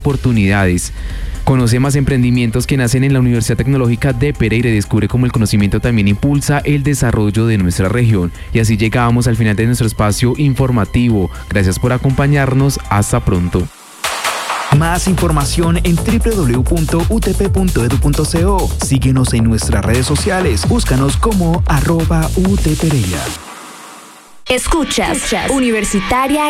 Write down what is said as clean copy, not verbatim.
oportunidades. Conoce más emprendimientos que nacen en la Universidad Tecnológica de Pereira y descubre cómo el conocimiento también impulsa el desarrollo de nuestra región. Y así llegamos al final de nuestro espacio informativo. Gracias por acompañarnos. Hasta pronto. Más información en www.utp.edu.co. Síguenos en nuestras redes sociales. Búscanos como @utpereira. Escuchas Universitaria